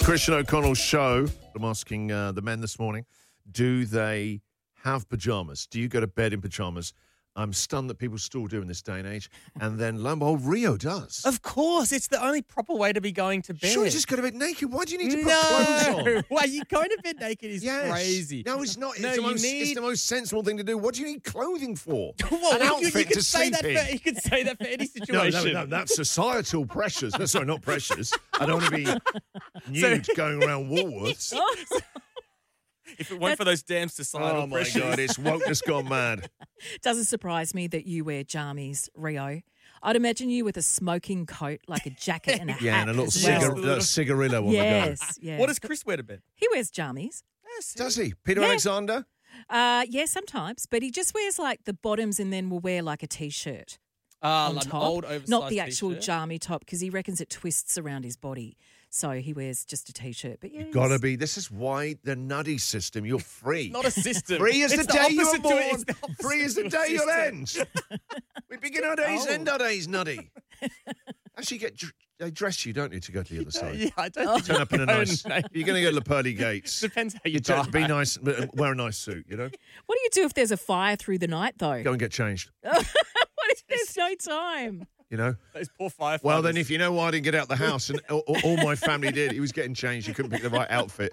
Christian O'Connell's show. I'm asking the men this morning, do they have pajamas? Do you go to bed in pajamas? I'm stunned that people still do in this day and age. And then lo and behold, Rio does. Of course, it's the only proper way to be going to bed. Sure, you just go to bed naked. Why do you need to put clothes on? Why you going to bed naked is crazy. No, it's not. No, It's the most sensible thing to do. What do you need clothing for? Well, An outfit to sleep in. You could say that for any situation. No, that's societal pressures. No, sorry, not pressures. I don't want to be nude going around Woolworths. If it weren't for those damn societal pressures. Oh, my God, it's wokeness gone mad. Doesn't surprise me that you wear jammies, Rio. I'd imagine you with a smoking coat, like a jacket and a hat. Yeah, and a little cigarillo on Yes, the yeah. What does Chris wear to bed? He wears jammies. go. Does he? Peter Alexander? Yeah, sometimes. But he just wears like the bottoms and then will wear like a T-shirt on Like top. an old oversized Not the actual t-shirt? jammy top because he reckons it twists around his body. So he wears just a T-shirt. But yeah, You've got to be. This is why the nuddy system. You're free. Not a system. Free as the It's day you were opposite to it. It's born. the opposite Free as the to a day you'll system. end. We begin our days, end our days, nuddy. Actually, they dress you, don't you, to go to the other side? Yeah, I don't think Turn up in a nice. No. You're going to go to the pearly gates. Depends how you You die. be nice, wear a nice suit. You know, What do you do if there's a fire through the night, though? go and get changed. What if there's no time? You know. Those poor firefighters. Well, then, if you know why I didn't get out the house, and all my family did, he was getting changed. He couldn't pick the right outfit.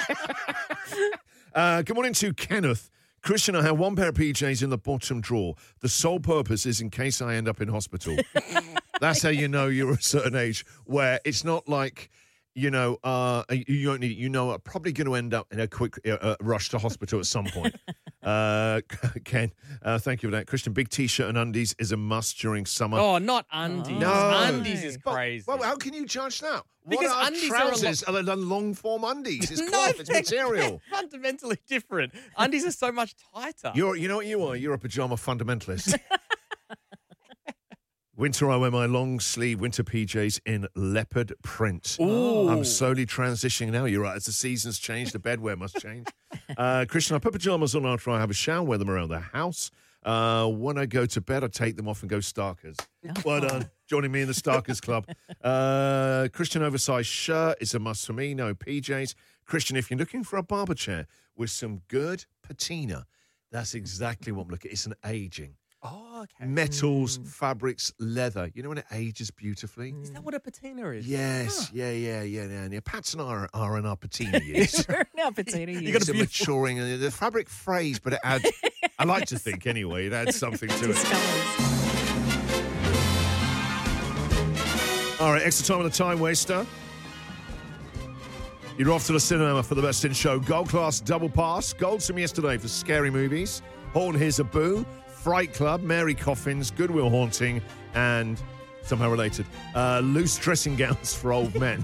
Good morning to Kenneth. Christian, I have one pair of PJs in the bottom drawer. The sole purpose is in case I end up in hospital. That's how you know you're a certain age, where it's not like, you know, you don't need it. You know, I'm probably going to end up in a quick rush to hospital at some point. Ken, thank you for that. Christian, big T-shirt and undies is a must during summer. Oh, not undies. No. Undies is crazy. Well, how can you judge that? Because what are undies are a trousers other than long-form undies? It's No, cloth, it's they're material. fundamentally different. Undies are so much tighter. You know what you are? You're a pajama fundamentalist. Winter, I wear my long-sleeve winter PJs in leopard print. Ooh. I'm slowly transitioning now. You're right. As the seasons change, the bedwear must change. Christian, I put pajamas on after I have a shower, wear them around the house. When I go to bed, I take them off and go Starkers. Well done. Joining me in the Starkers Club. Christian, oversized shirt is a must for me. No PJs. Christian, if you're looking for a barber chair with some good patina, that's exactly what I'm looking at. It's an aging. Oh, okay. Metals, fabrics, leather. You know when it ages beautifully? Is that what a patina is? Yes, yeah. Pat and I are in our patina years. Now, potato. You got It's a a beautiful- maturing, and the fabric frays, but it adds, I like to think anyway, it adds something to it. All right, extra time on the time waster. You're off to the cinema for the Best in Show Gold Class Double Pass. Golds from yesterday for scary movies. Horn Here's a Boo, Fright Club, Mary Coffins, Goodwill Haunting, and somehow related, loose dressing gowns for old men.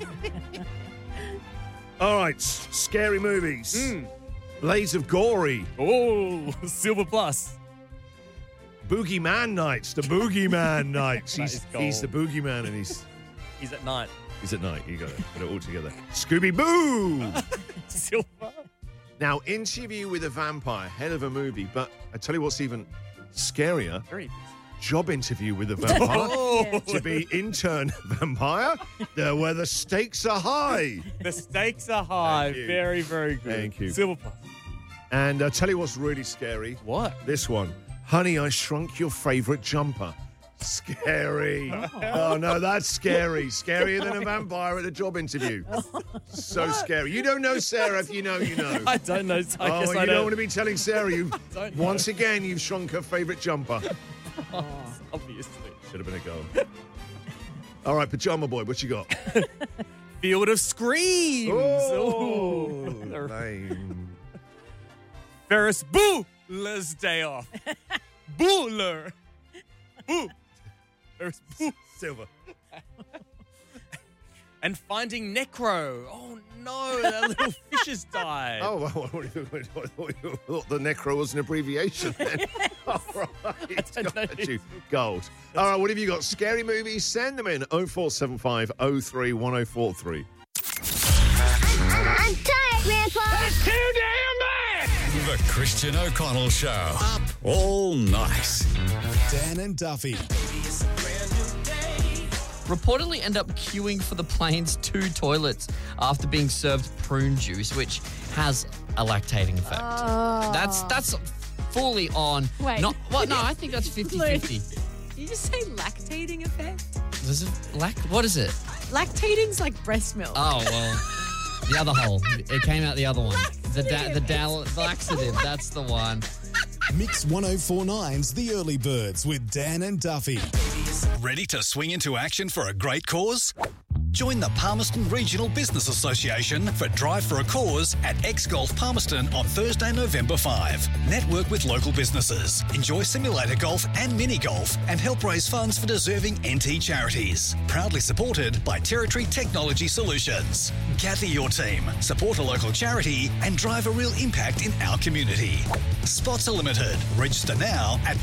All right, scary movies. Blades of Gory. Oh, Silver Plus. Boogeyman Nights. The Boogeyman Nights. That is He's the gold. Boogeyman, and he's at night. at night. You got to put it all together. Scooby-Boo. Silver. Now, Interview with a Vampire. Hell of a movie. But I tell you what's even scarier. Very. Job interview with a vampire. Oh, To be intern vampire, where the stakes are high. the stakes are high. Thank you. Very, very good. Thank you. Silver Plus. And I tell you what's really scary. What? This one. Honey, I Shrunk Your Favorite Jumper. Scary. Oh, no, that's scary. Scarier than a vampire at a job interview. So scary. You don't know Sarah. If you know, you know. I don't know. So I Oh, guess you I don't want to be telling Sarah you don't know. once again you've shrunk her favourite jumper. Obviously. Should have been a goal. All right, Pajama Boy, what you got? Field of Screams. Oh, Ooh. lame. Ferris Bueller's Day Off. Bueller. Boo. Ferris Boo. Silver. And Finding Necro. Oh no, that little fish has died. Oh, well, I thought the Necro was an abbreviation then. All right. don't know. Got you. Gold. All right, what have you got? Scary movies? Send them in 0475 03 1043. I'm tired, Grandpa. It's too damn bad! The Christian O'Connell Show. Up all night. Dan and Duffy. reportedly end up queuing for the plane's 2 toilets after being served prune juice, which has a lactating effect. That's fully on. Wait. No, I think that's 50-50. Did you just say lactating effect? What is it? Lactating's like breast milk. Oh, well, the other hole. It came out the other one. The laxative, that's the one. Mix 1049's The Early Birds with Dan and Duffy. Ready to swing into action for a great cause? Join the Palmerston Regional Business Association for Drive for a Cause at X-Golf Palmerston on Thursday, November 5. Network with local businesses, enjoy simulator golf and mini golf, and help raise funds for deserving NT charities. Proudly supported by Territory Technology Solutions. Gather your team, support a local charity, and drive a real impact in our community. Spots are limited. Register now at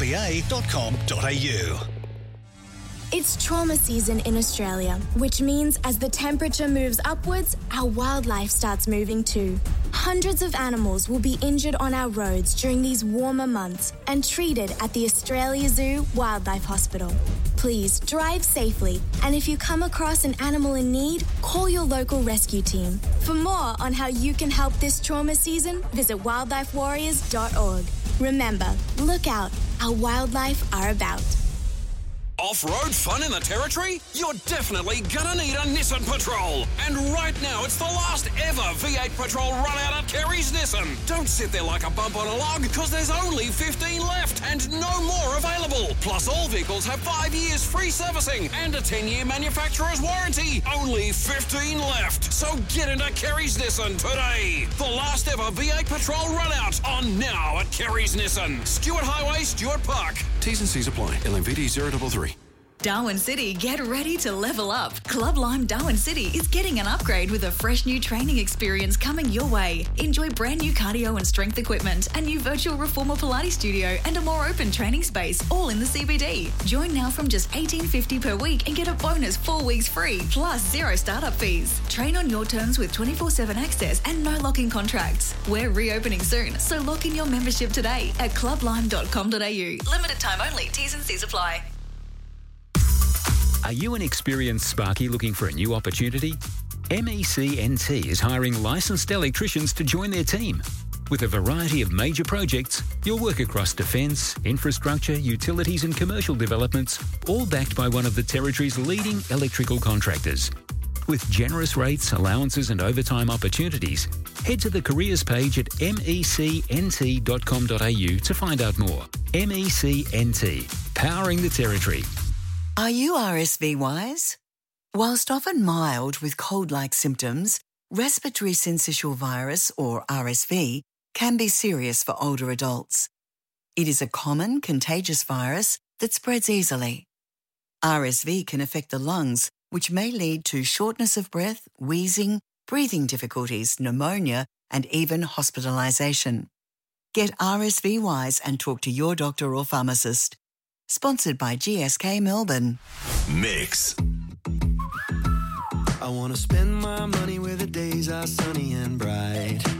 prba.com.au. It's trauma season in Australia, which means as the temperature moves upwards, our wildlife starts moving too. Hundreds of animals will be injured on our roads during these warmer months and treated at the Australia Zoo Wildlife Hospital. Please drive safely, and if you come across an animal in need, call your local rescue team. For more on how you can help this trauma season, visit wildlifewarriors.org. Remember, look out, our wildlife are about. Off-road fun in the Territory? You're definitely gonna need a Nissan Patrol. And right now, it's the last ever V8 Patrol run out at Kerry's Nissan. Don't sit there like a bump on a log, because there's only 15 left and no more available. Plus, all vehicles have 5 years free servicing and a 10-year manufacturer's warranty. Only 15 left. So get into Kerry's Nissan today. The last ever V8 Patrol run out on now at Kerry's Nissan. Stuart Highway, Stuart Park. T's and C's apply. LMVD 033. Darwin City, get ready to level up. Club Lime Darwin City is getting an upgrade with a fresh new training experience coming your way. Enjoy brand new cardio and strength equipment, a new virtual reformer Pilates studio, and a more open training space, all in the CBD. Join now from just $18.50 per week and get a bonus 4 weeks free, plus 0 startup fees. Train on your terms with 24/7 access and no lock-in contracts. We're reopening soon, so lock in your membership today at clublime.com.au. Limited time only, T's and C's apply. Are you an experienced Sparky looking for a new opportunity? MECNT is hiring licensed electricians to join their team. With a variety of major projects, you'll work across defence, infrastructure, utilities and commercial developments, all backed by one of the Territory's leading electrical contractors. With generous rates, allowances and overtime opportunities, head to the careers page at mecnt.com.au to find out more. MECNT, powering the Territory. Are you RSV-wise? Whilst often mild with cold-like symptoms, respiratory syncytial virus, or RSV, can be serious for older adults. It is a common contagious virus that spreads easily. RSV can affect the lungs, which may lead to shortness of breath, wheezing, breathing difficulties, pneumonia, and even hospitalisation. Get RSV-wise and talk to your doctor or pharmacist. Sponsored by GSK Melbourne. Mix. I want to spend my money where the days are sunny and bright.